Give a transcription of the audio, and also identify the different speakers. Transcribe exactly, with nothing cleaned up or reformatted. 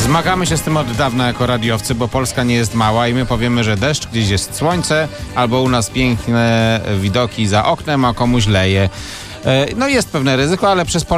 Speaker 1: Zmagamy się z tym od dawna jako radiowcy, bo Polska nie jest mała i my powiemy, że deszcz, gdzieś jest słońce, albo u nas piękne widoki za oknem, a komuś leje. No jest pewne ryzyko, ale przez Polskę